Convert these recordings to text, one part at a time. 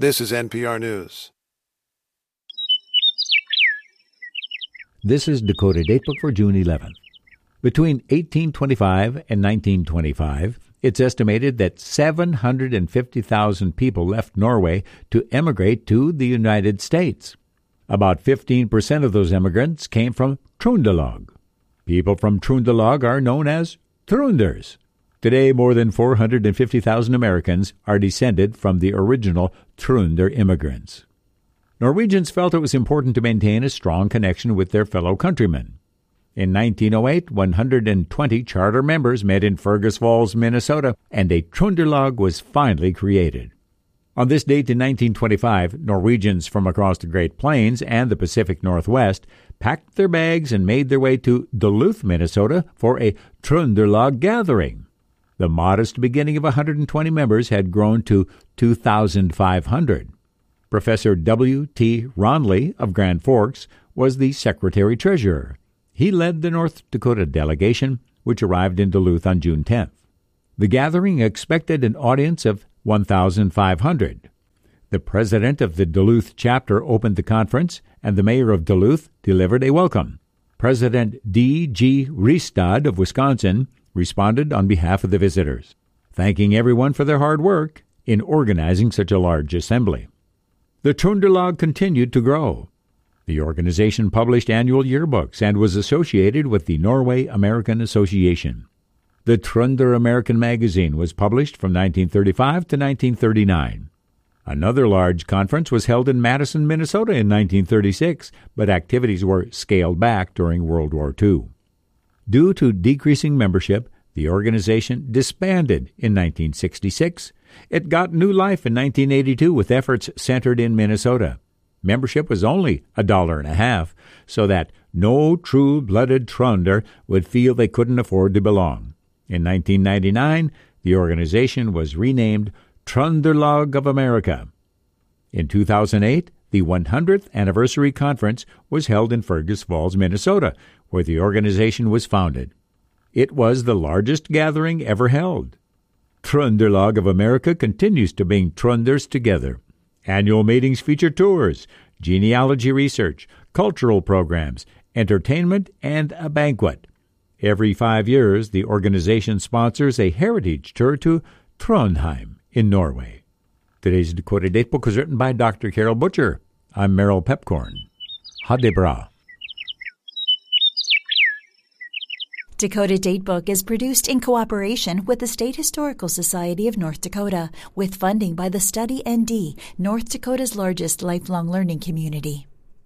This is NPR News. This is Dakota Datebook for June 11th. Between 1825 and 1925, it's estimated that 750,000 people left Norway to emigrate to the United States. About 15% of those immigrants came from Trøndelag. People from Trøndelag are known as Trønders. Today, more than 450,000 Americans are descended from the original Trønder immigrants. Norwegians felt it was important to maintain a strong connection with their fellow countrymen. In 1908, 120 charter members met in Fergus Falls, Minnesota, and a Trøndelag was finally created. On this date in 1925, Norwegians from across the Great Plains and the Pacific Northwest packed their bags and made their way to Duluth, Minnesota, for a Trøndelag gathering. The modest beginning of 120 members had grown to 2,500. Professor W.T. Ronley of Grand Forks was the secretary-treasurer. He led the North Dakota delegation, which arrived in Duluth on June 10th. The gathering expected an audience of 1,500. The president of the Duluth chapter opened the conference, and the mayor of Duluth delivered a welcome. President D.G. Ristad of Wisconsin responded on behalf of the visitors, thanking everyone for their hard work in organizing such a large assembly. The Trøndelag continued to grow. The organization published annual yearbooks and was associated with the Norway American Association. The Trønder American magazine was published from 1935 to 1939. Another large conference was held in Madison, Minnesota in 1936, but activities were scaled back during World War II. Due to decreasing membership, the organization disbanded in 1966. It got new life in 1982 with efforts centered in Minnesota. Membership was only $1.50, so that no true-blooded Trønder would feel they couldn't afford to belong. In 1999, the organization was renamed Trøndelag of America. In 2008, the 100th anniversary conference was held in Fergus Falls, Minnesota, where the organization was founded. It was the largest gathering ever held. Trøndelag of America continues to bring Trønders together. Annual meetings feature tours, genealogy research, cultural programs, entertainment, and a banquet. Every 5 years, the organization sponsors a heritage tour to Trondheim in Norway. Today's Dakota Datebook was written by Dr. Carol Butcher. I'm Merrill Pepcorn. Ha det bra. Dakota Datebook is produced in cooperation with the State Historical Society of North Dakota, with funding by the Study ND, North Dakota's largest lifelong learning community.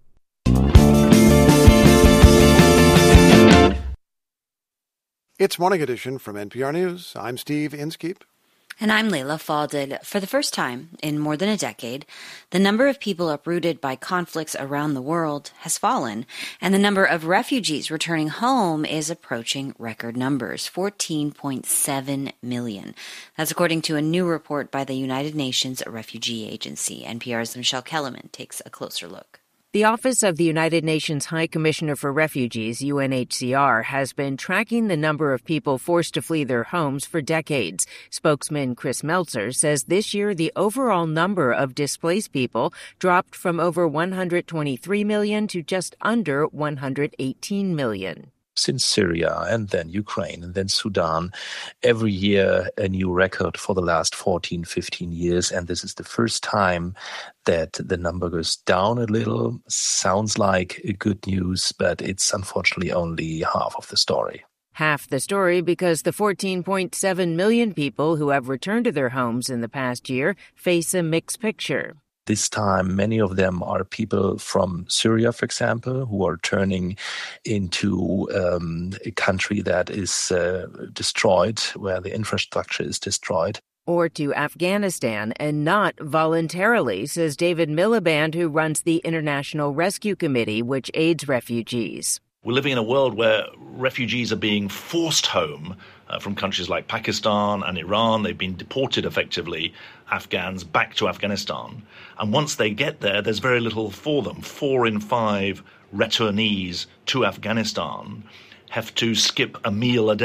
It's Morning Edition from NPR News. I'm Steve Inskeep. And I'm Leila Fadel. For the first time in more than a decade, the number of people uprooted by conflicts around the world has fallen, and the number of refugees returning home is approaching record numbers, 14.7 million. That's according to a new report by the United Nations Refugee Agency. NPR's Michelle Kellerman takes a closer look. The Office of the United Nations High Commissioner for Refugees, UNHCR, has been tracking the number of people forced to flee their homes for decades. Spokesman Chris Meltzer says this year the overall number of displaced people dropped from over 123 million to just under 118 million. Since Syria and then Ukraine and then Sudan, every year a new record for the last 14, 15 years. And this is the first time that the number goes down a little. Sounds like good news, but it's unfortunately only half of the story. Half the story because the 14.7 million people who have returned to their homes in the past year face a mixed picture. This time, many of them are people from Syria, for example, who are turning into a country that is destroyed, where the infrastructure is destroyed. Or to Afghanistan, and not voluntarily, says David Miliband, who runs the International Rescue Committee, which aids refugees. We're living in a world where refugees are being forced home from countries like Pakistan and Iran. They've been deported, effectively, Afghans, back to Afghanistan. And once they get there, there's very little for them. 4 in 5 returnees to Afghanistan have to skip a meal a day.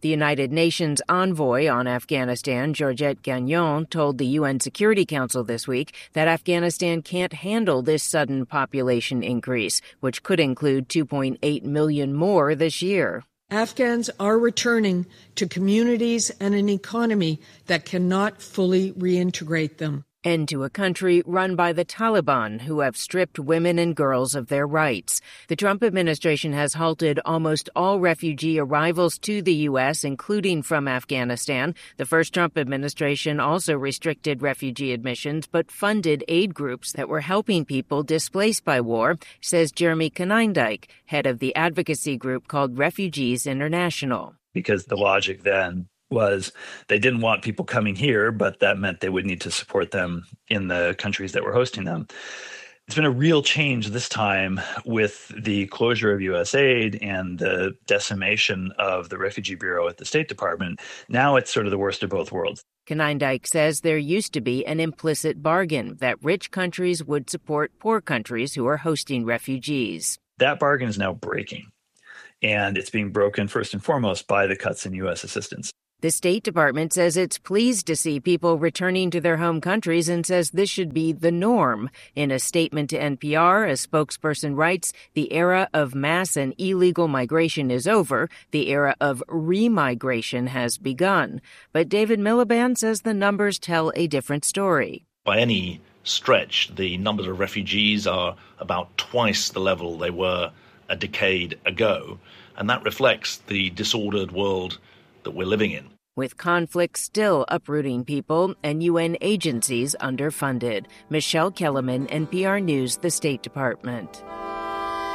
The United Nations envoy on Afghanistan, Georgette Gagnon, told the UN Security Council this week that Afghanistan can't handle this sudden population increase, which could include 2.8 million more this year. Afghans are returning to communities and an economy that cannot fully reintegrate them. And to a country run by the Taliban, who have stripped women and girls of their rights. The Trump administration has halted almost all refugee arrivals to the U.S., including from Afghanistan. The first Trump administration also restricted refugee admissions, but funded aid groups that were helping people displaced by war, says Jeremy Konyndyk, head of the advocacy group called Refugees International. Because the logic then was they didn't want people coming here, but that meant they would need to support them in the countries that were hosting them. It's been a real change this time with the closure of USAID and the decimation of the Refugee Bureau at the State Department. Now it's sort of the worst of both worlds. Konyndyk says there used to be an implicit bargain that rich countries would support poor countries who are hosting refugees. That bargain is now breaking, and it's being broken first and foremost by the cuts in U.S. assistance. The State Department says it's pleased to see people returning to their home countries and says this should be the norm. In a statement to NPR, a spokesperson writes, "The era of mass and illegal migration is over. The era of remigration has begun." But David Miliband says the numbers tell a different story. By any stretch, the numbers of refugees are about twice the level they were a decade ago. And that reflects the disordered world that we're living in. With conflict still uprooting people and UN agencies underfunded. Michelle Kellerman, NPR News, the State Department.